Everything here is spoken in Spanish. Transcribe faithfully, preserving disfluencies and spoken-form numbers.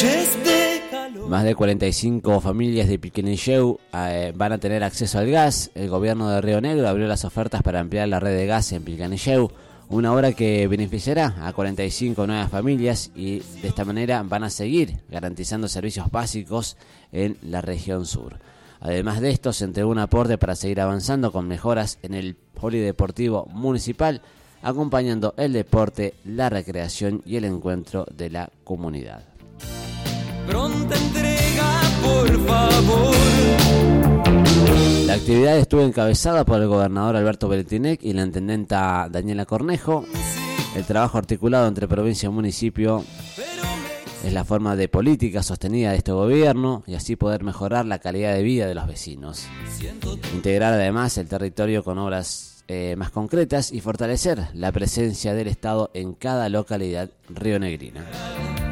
Más de cuarenta y cinco familias de Piquenilleu eh, van a tener acceso al gas. El gobierno de Río Negro abrió las ofertas para ampliar la red de gas en Piquenilleu, una obra que beneficiará a cuarenta y cinco nuevas familias y de esta manera van a seguir garantizando servicios básicos en la región sur. Además de esto, se entregó un aporte para seguir avanzando con mejoras en el polideportivo municipal, acompañando el deporte, la recreación y el encuentro de la comunidad. Pronta entrega, por favor. La actividad estuvo encabezada por el gobernador Alberto Beltinec y la intendenta Daniela Cornejo. El trabajo articulado entre provincia y municipio es la forma de política sostenida de este gobierno y así poder mejorar la calidad de vida de los vecinos. Integrar además el territorio con obras eh, más concretas y fortalecer la presencia del Estado en cada localidad rionegrina.